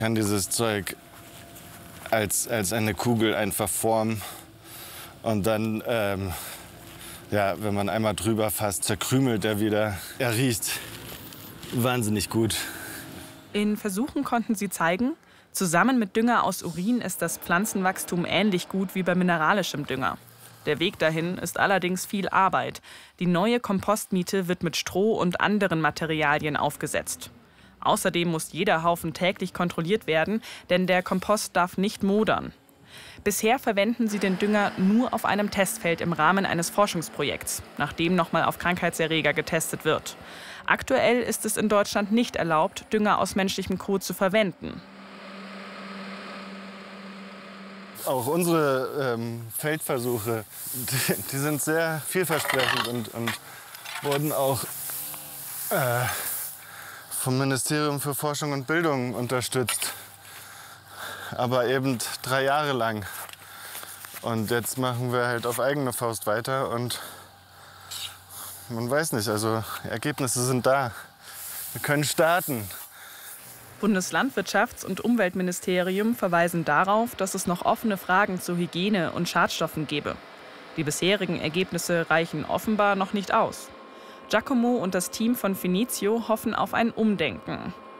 Kann dieses Zeug als eine Kugel einfach formen und dann, ja, wenn man einmal drüber fasst, zerkrümelt er wieder. Er riecht wahnsinnig gut. In Versuchen konnten sie zeigen, zusammen mit Dünger aus Urin ist das Pflanzenwachstum ähnlich gut wie bei mineralischem Dünger. Der Weg dahin ist allerdings viel Arbeit. Die neue Kompostmiete wird mit Stroh und anderen Materialien aufgesetzt. Außerdem muss jeder Haufen täglich kontrolliert werden, denn der Kompost darf nicht modern. Bisher verwenden sie den Dünger nur auf einem Testfeld im Rahmen eines Forschungsprojekts, nachdem nochmal auf Krankheitserreger getestet wird. Aktuell ist es in Deutschland nicht erlaubt, Dünger aus menschlichem Kot zu verwenden. Auch unsere Feldversuche, die sind sehr vielversprechend und wurden auch vom Ministerium für Forschung und Bildung unterstützt. Aber eben 3 Jahre lang. Und jetzt machen wir halt auf eigene Faust weiter und man weiß nicht, also Ergebnisse sind da. Wir können starten. Bundeslandwirtschafts- und Umweltministerium verweisen darauf, dass es noch offene Fragen zu Hygiene und Schadstoffen gebe. Die bisherigen Ergebnisse reichen offenbar noch nicht aus. Giacomo und das Team von Finizio hoffen auf ein Umdenken.